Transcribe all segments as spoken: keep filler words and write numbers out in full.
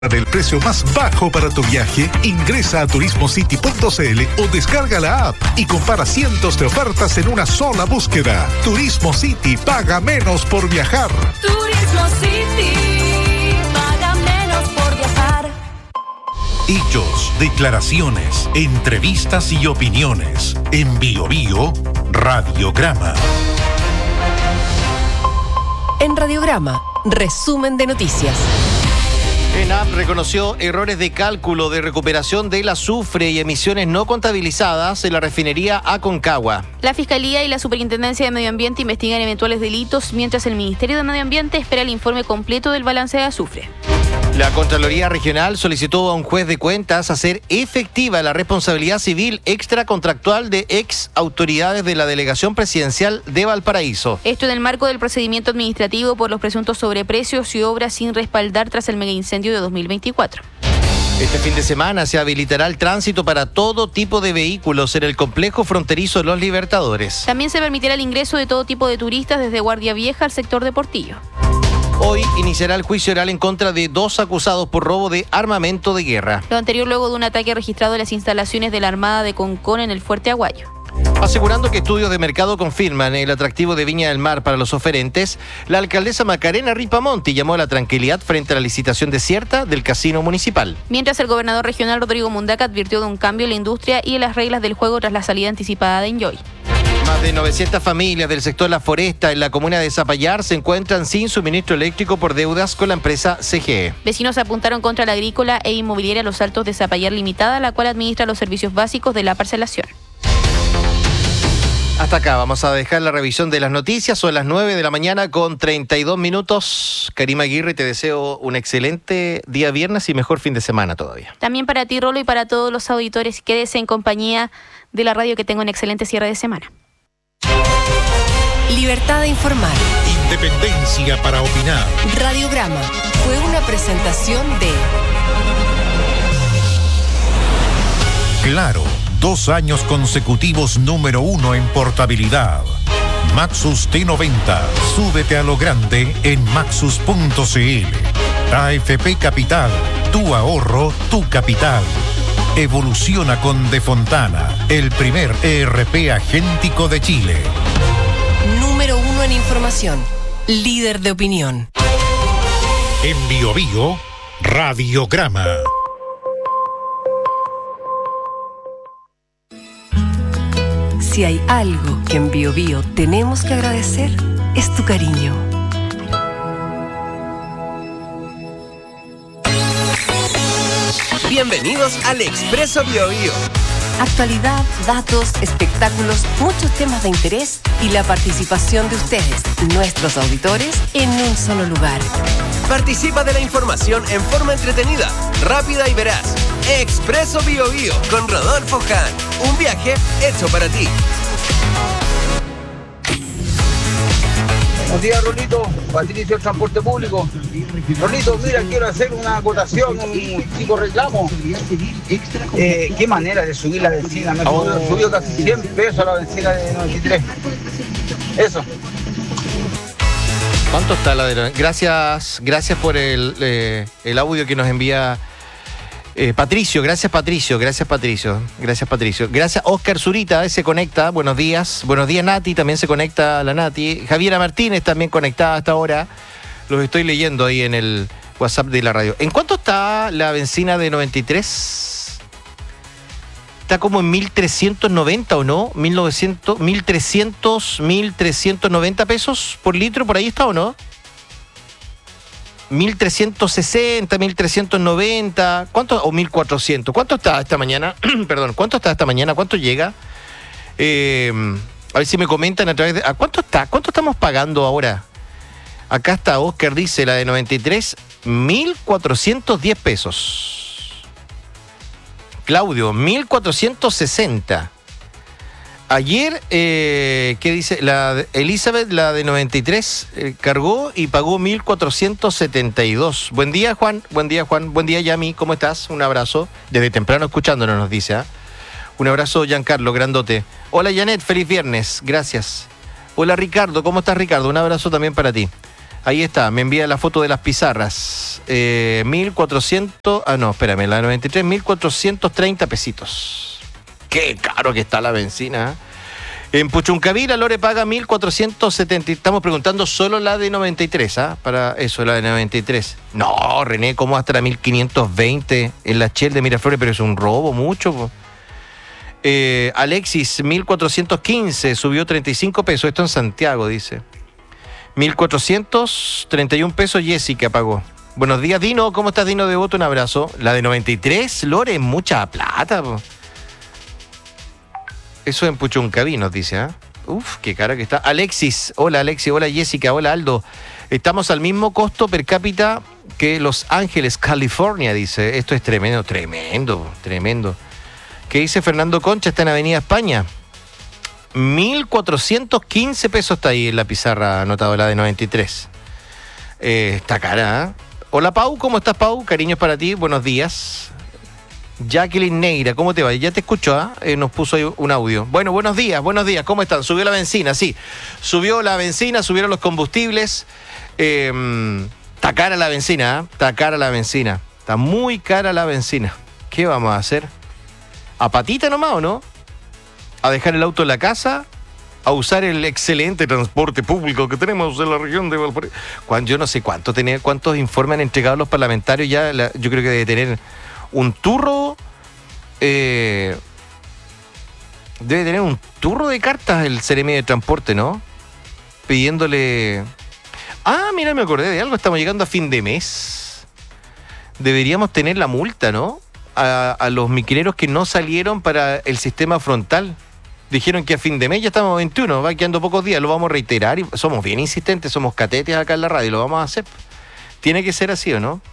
Del precio más bajo para tu viaje, ingresa a turismo city punto c l o descarga la app y compara cientos de ofertas en una sola búsqueda. Turismo City, paga menos por viajar. Turismo City, paga menos por viajar. Hechos, declaraciones, entrevistas y opiniones. En Bio Bio, Radiograma. En Radiograma, resumen de noticias. ENAP reconoció errores de cálculo de recuperación del azufre y emisiones no contabilizadas en la refinería Aconcagua. La Fiscalía y la Superintendencia de Medio Ambiente investigan eventuales delitos, mientras el Ministerio de Medio Ambiente espera el informe completo del balance de azufre. La Contraloría Regional solicitó a un juez de cuentas hacer efectiva la responsabilidad civil extracontractual de ex autoridades de la Delegación Presidencial de Valparaíso. Esto en el marco del procedimiento administrativo por los presuntos sobreprecios y obras sin respaldar tras el megaincendio de dos mil veinticuatro. Este fin de semana se habilitará el tránsito para todo tipo de vehículos en el complejo fronterizo Los Libertadores. También se permitirá el ingreso de todo tipo de turistas desde Guardia Vieja al sector de Portillo. Hoy iniciará el juicio oral en contra de dos acusados por robo de armamento de guerra. Lo anterior luego de un ataque registrado en las instalaciones de la Armada de Concón en el Fuerte Aguayo. Asegurando que estudios de mercado confirman el atractivo de Viña del Mar para los oferentes, la alcaldesa Macarena Ripamonti llamó a la tranquilidad frente a la licitación desierta del casino municipal. Mientras el gobernador regional Rodrigo Mundaca advirtió de un cambio en la industria y en las reglas del juego tras la salida anticipada de Enjoy. Más de novecientas familias del sector La Foresta en la comuna de Zapallar se encuentran sin suministro eléctrico por deudas con la empresa C G E. Vecinos apuntaron contra la agrícola e inmobiliaria Los Altos de Zapallar Limitada, la cual administra los servicios básicos de la parcelación. Hasta acá vamos a dejar la revisión de las noticias. Son las nueve de la mañana con treinta y dos minutos. Karima Aguirre, te deseo un excelente día viernes y mejor fin de semana todavía. También para ti, Rolo, y para todos los auditores, quédese en compañía de la radio, que tenga un excelente cierre de semana. Libertad de informar. Independencia para opinar. Radiograma fue una presentación de Claro, dos años consecutivos número uno en portabilidad. Maxus T noventa. Súbete a lo grande en maxus punto c l. A F P Capital. Tu ahorro, tu capital. Evoluciona con De Fontana, el primer E R P agéntico de Chile. Número uno en información. Líder de opinión. En Bio Bio, Radiograma. Si hay algo que en Bio Bio tenemos que agradecer, es tu cariño. Bienvenidos al Expreso Bio Bio. Actualidad, datos, espectáculos, muchos temas de interés y la participación de ustedes, nuestros auditores, en un solo lugar. Participa de la información en forma entretenida, rápida y veraz. Expreso Bio Bio con Rodolfo Hahn. Un viaje hecho para ti. Buenos días, Rolito. Patricio del Transporte Público. Rolito, mira, quiero hacer una acotación, un chico reclamo. Eh, ¿Qué manera de subir la benzina? Me oh. subió, subió casi cien pesos la benzina de noventa y tres. Eso. ¿Cuánto está la de... Gracias, gracias por el, eh, el audio que nos envía eh, Patricio. Gracias, Patricio. Gracias, Patricio. Gracias, Patricio. Gracias, Oscar Zurita, se conecta. Buenos días. Buenos días, Nati. También se conecta la Nati. Javiera Martínez también conectada hasta ahora. Los estoy leyendo ahí en el WhatsApp de la radio. ¿En cuánto está la benzina de noventa y tres? Está como en mil trescientos noventa, ¿o no? mil novecientos, mil trescientos, mil trescientos noventa pesos por litro, por ahí está, ¿o no? mil trescientos sesenta, mil trescientos noventa, ¿cuánto? O mil cuatrocientos. ¿Cuánto está esta mañana? Perdón, ¿cuánto está esta mañana? ¿Cuánto llega? Eh, a ver si me comentan a través de... ¿A cuánto está? ¿Cuánto estamos pagando ahora? Acá está Oscar, dice la de noventa y tres, mil cuatrocientos diez pesos. Claudio, mil cuatrocientos sesenta. Ayer, eh, ¿qué dice? La de Elizabeth, la de noventa y tres, eh, cargó y pagó mil cuatrocientos setenta y dos. Buen día, Juan. Buen día, Juan. Buen día, Yami. ¿Cómo estás? Un abrazo. Desde temprano escuchándonos, nos dice. ¿eh? Un abrazo, Giancarlo, grandote. Hola, Janet. Feliz viernes. Gracias. Hola, Ricardo. ¿Cómo estás, Ricardo? Un abrazo también para ti. Ahí está, me envía la foto de las pizarras. Eh, mil cuatrocientos, ah no, espérame, la noventa y tres, mil cuatrocientos treinta pesitos. Qué caro que está la benzina. En Puchuncaví la Lore paga mil cuatrocientos setenta. Estamos preguntando solo la de noventa y tres, ¿ah? Para eso, la de noventa y tres. No, René, ¿cómo hasta la mil quinientos veinte en la Shell de Miraflores? Pero es un robo mucho, po. Eh, Alexis, mil cuatrocientos quince, subió treinta y cinco pesos. Esto en Santiago, dice. mil cuatrocientos treinta y un pesos Jessica pagó. Buenos días, Dino. ¿Cómo estás, Dino Devoto? Un abrazo. La de noventa y tres, Lore, mucha plata, po. Eso en Puchuncaví nos dice, ¿ah? ¿eh? Uf, qué cara que está. Alexis, hola Alexis, hola Jessica, hola Aldo. Estamos al mismo costo per cápita que Los Ángeles, California, dice. Esto es tremendo, tremendo, tremendo. ¿Qué dice Fernando Concha? Está en Avenida España. mil cuatrocientos quince pesos está ahí en la pizarra anotado, la de noventa y tres. Eh, está cara, ¿eh? Hola Pau, ¿cómo estás, Pau? Cariños para ti, buenos días. Jacqueline Neira, ¿cómo te va? Ya te escucho, ¿ah? ¿eh? Eh, nos puso ahí un audio. Bueno, buenos días, buenos días, ¿cómo están? Subió la benzina, sí. Subió la benzina, subieron los combustibles. Eh, está cara la benzina, ¿eh? Está cara la benzina. Está muy cara la benzina. ¿Qué vamos a hacer? ¿A patita nomás o no? ¿A dejar el auto en la casa? ¿A usar el excelente transporte público que tenemos en la región de Valparaíso? Yo no sé cuánto tenía, cuántos informes han entregado los parlamentarios ya. La, yo creo que debe tener un turro. Eh, debe tener un turro de cartas el Seremi de Transporte, ¿no? Pidiéndole... Ah, mira, me acordé de algo. Estamos llegando a fin de mes. Deberíamos tener la multa, ¿no? A, a los miquineros que no salieron para el sistema frontal. Dijeron que a fin de mes ya estamos a veintiuno, va quedando pocos días, lo vamos a reiterar y somos bien insistentes, somos catetes acá en la radio, lo vamos a hacer. Tiene que ser así, ¿o no?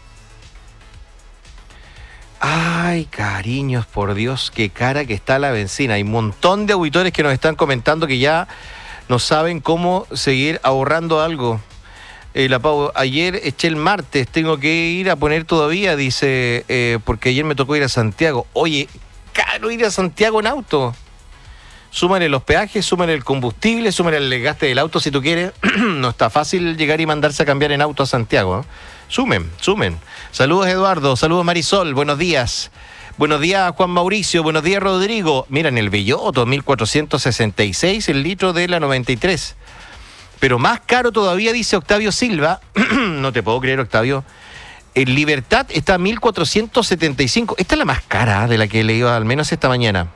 Ay, cariños, por Dios, qué cara que está la benzina. Hay un montón de auditores que nos están comentando que ya no saben cómo seguir ahorrando algo. Eh, la Pau, ayer eché el martes, tengo que ir a poner todavía, dice, eh, porque ayer me tocó ir a Santiago. Oye, caro ir a Santiago en auto. Súmale los peajes, súmale el combustible, súmale el desgaste del auto si tú quieres. No está fácil llegar y mandarse a cambiar en auto a Santiago, ¿eh? Sumen, sumen. Saludos Eduardo, saludos Marisol, buenos días. Buenos días Juan Mauricio, buenos días Rodrigo. Mira, en el Belloto, mil cuatrocientos sesenta y seis el litro de la noventa y tres. Pero más caro todavía, dice Octavio Silva. No te puedo creer, Octavio. En Libertad está a mil cuatrocientos setenta y cinco. Esta es la más cara de la que he leído, al menos esta mañana.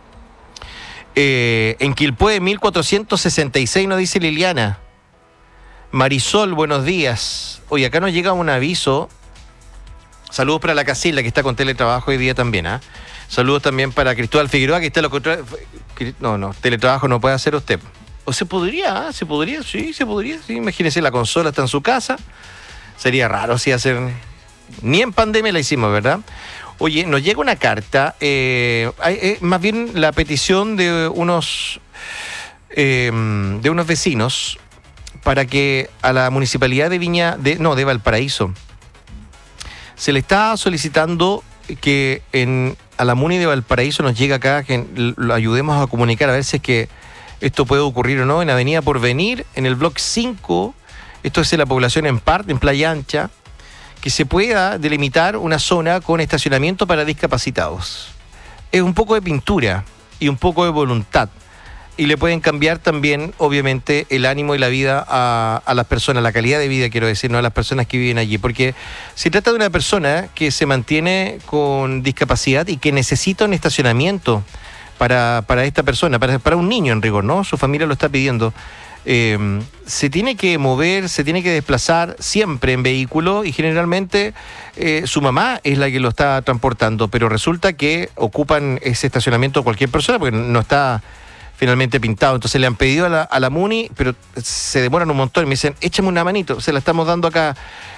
Eh, en Quilpué, mil cuatrocientos sesenta y seis, nos dice Liliana. Marisol, buenos días. Oye, acá nos llega un aviso. Saludos para la Casilla, que está con teletrabajo hoy día también, ¿ah? ¿eh? Saludos también para Cristóbal Figueroa, que está lo contrario. No, no, teletrabajo no puede hacer usted. O se podría, ¿eh? se podría, sí, se podría. Sí. Imagínese, la consola está en su casa. Sería raro si hacer... Ni en pandemia la hicimos, ¿verdad? Oye, nos llega una carta, eh, eh, más bien la petición de unos eh, de unos vecinos para que a la municipalidad de Viña, de, no, de Valparaíso, se le está solicitando que en, a la Muni de Valparaíso nos llega acá, que lo ayudemos a comunicar a ver si es que esto puede ocurrir o no, en Avenida Porvenir, en el bloque cinco, esto es en la población en parte, en Playa Ancha, que se pueda delimitar una zona con estacionamiento para discapacitados. Es un poco de pintura y un poco de voluntad. Y le pueden cambiar también, obviamente, el ánimo y la vida a, a las personas, la calidad de vida, quiero decir, no a las personas que viven allí. Porque se trata de una persona que se mantiene con discapacidad y que necesita un estacionamiento para, para esta persona, para, para un niño en rigor, ¿no? Su familia lo está pidiendo. Eh, se tiene que mover, se tiene que desplazar siempre en vehículo y generalmente eh, su mamá es la que lo está transportando, pero resulta que ocupan ese estacionamiento cualquier persona porque no está finalmente pintado. Entonces le han pedido a la, a la Muni, pero se demoran un montón y me dicen, échame una manito, se la estamos dando acá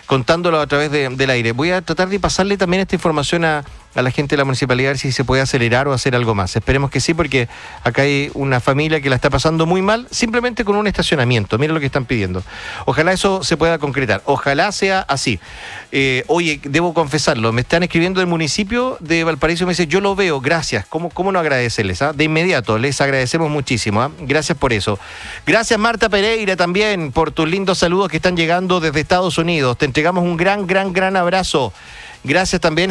contándolo a través de, del aire. Voy a tratar de pasarle también esta información a, a la gente de la municipalidad, a ver si se puede acelerar o hacer algo más. Esperemos que sí, porque acá hay una familia que la está pasando muy mal, simplemente con un estacionamiento. Miren lo que están pidiendo. Ojalá eso se pueda concretar. Ojalá sea así. Eh, oye, debo confesarlo, me están escribiendo del municipio de Valparaíso y me dice, yo lo veo, gracias. ¿Cómo, cómo no agradecerles? Ah? De inmediato, les agradecemos muchísimo. ¿Ah? Gracias por eso. Gracias, Marta Pereira, también por tus lindos saludos que están llegando desde Estados Unidos. Te entregamos un gran, gran, gran abrazo. Gracias también.